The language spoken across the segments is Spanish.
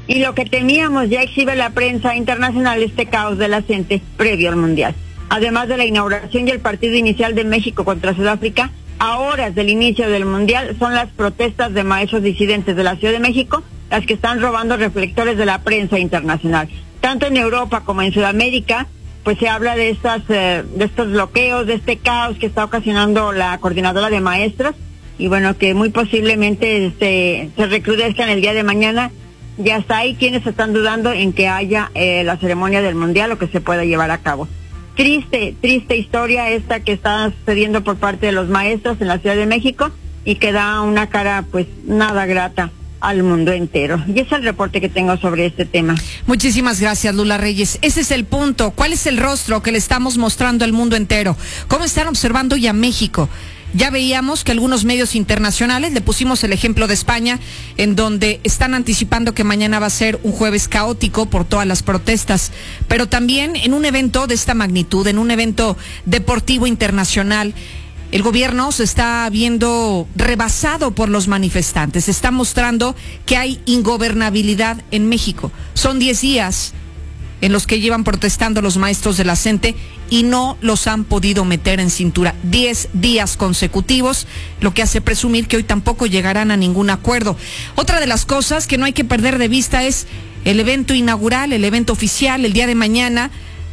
Y lo que temíamos ya exhibe la prensa internacional, este caos de la gente previo al Mundial. Además de la inauguración y el partido inicial de México contra Sudáfrica, a horas del inicio del Mundial son las protestas de maestros disidentes de la Ciudad de México las que están robando reflectores de la prensa internacional. Tanto en Europa como en Sudamérica, pues se habla de estos bloqueos, de este caos que está ocasionando la coordinadora de maestros, y bueno, que muy posiblemente se recrudezca en el día de mañana. Ya está ahí quienes están dudando en que haya la ceremonia del Mundial o que se pueda llevar a cabo. Triste historia esta que está sucediendo por parte de los maestros en la Ciudad de México y que da una cara pues nada grata al mundo entero. Y ese es el reporte que tengo sobre este tema. Muchísimas gracias, Lula Reyes. Ese es el punto. ¿Cuál es el rostro que le estamos mostrando al mundo entero? ¿Cómo están observando ya México? Ya veíamos que algunos medios internacionales, le pusimos el ejemplo de España, en donde están anticipando que mañana va a ser un jueves caótico por todas las protestas, pero también en un evento de esta magnitud, en un evento deportivo internacional, el gobierno se está viendo rebasado por los manifestantes, se está mostrando que hay ingobernabilidad en México. Son 10 días en los que llevan protestando los maestros de la CENTE y no los han podido meter en cintura. 10 días consecutivos, lo que hace presumir que hoy tampoco llegarán a ningún acuerdo. Otra de las cosas que no hay que perder de vista es el evento inaugural, el evento oficial, el día de mañana.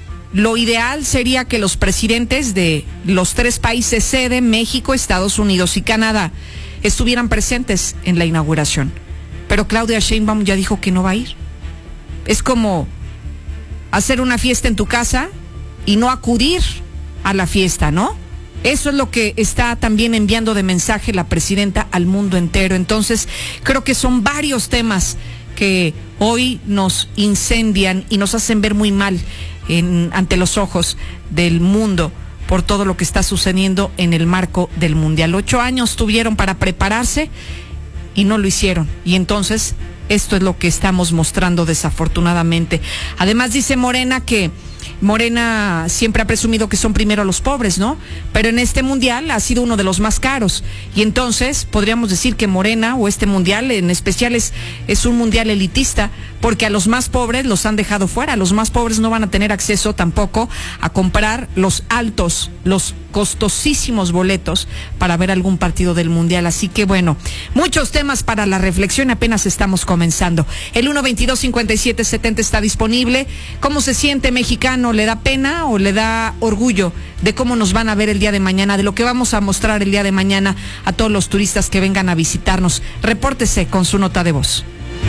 Lo ideal sería que los presidentes de los 3 países sede, México, Estados Unidos y Canadá, estuvieran presentes en la inauguración. Pero Claudia Sheinbaum ya dijo que no va a ir. Es como hacer una fiesta en tu casa y no acudir a la fiesta, ¿no? Eso es lo que está también enviando de mensaje la presidenta al mundo entero. Entonces, creo que son varios que hoy nos incendian y nos hacen ver muy mal ante los ojos del mundo por todo lo que está sucediendo en el marco del Mundial. 8 años tuvieron para prepararse y no lo hicieron. Y entonces, esto es lo que estamos mostrando desafortunadamente. Además dice Morena que Morena siempre ha presumido que son primero los pobres, ¿no? Pero en este mundial ha sido uno de los más caros. Y entonces podríamos decir que Morena, o este mundial en especial, es un mundial elitista, porque a los más pobres los han dejado fuera. Los más pobres no van a tener acceso tampoco a comprar los costosísimos boletos para ver algún partido del mundial. Así que bueno, muchos temas para la reflexión, apenas estamos comenzando. El 122-5770 está disponible. ¿Cómo se siente mexicano? ¿Le da pena o le da orgullo de cómo nos van a ver el día de mañana, de lo que vamos a mostrar el día de mañana a todos los turistas que vengan a visitarnos? Repórtese con su nota de voz.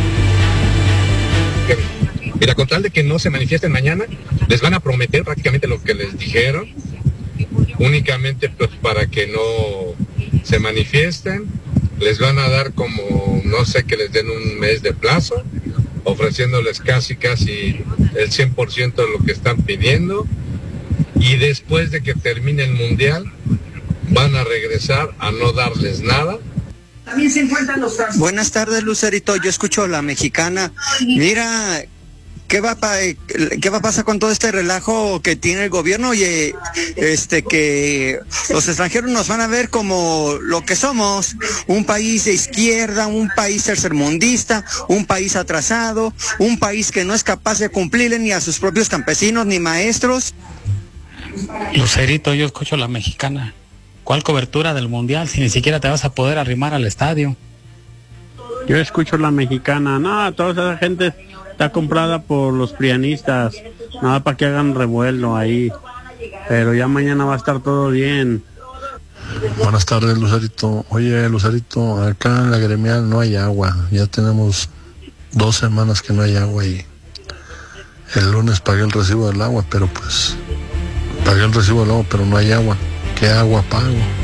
Mira, con tal de que no se manifiesten mañana, les van a prometer prácticamente lo que les dijeron, únicamente pues para que no se manifiesten. Les van a dar como, no sé, que les den un mes de plazo, ofreciéndoles casi el 100% de lo que están pidiendo, y después de que termine el mundial van a regresar a no darles nada. También se encuentran los casos. Buenas tardes, Lucerito, yo escucho La Mexicana. Mira, ¿qué va a pasar con todo este relajo que tiene el gobierno? Oye, que los extranjeros nos van a ver como lo que somos, un país de izquierda, un país tercermundista, un país atrasado, un país que no es capaz de cumplirle ni a sus propios campesinos ni maestros. Lucerito, yo escucho La Mexicana. ¿Cuál cobertura del mundial si ni siquiera te vas a poder arrimar al estadio? Yo escucho La Mexicana. No, toda esa gente está comprada por los prianistas, nada para que hagan revuelo ahí, pero ya mañana va a estar todo bien. Buenas tardes, Lucerito. Oye, Lucerito, acá en la gremial no hay agua, ya tenemos 2 semanas que no hay agua y el lunes pagué el recibo del agua, pero no hay agua. ¿Qué agua pago?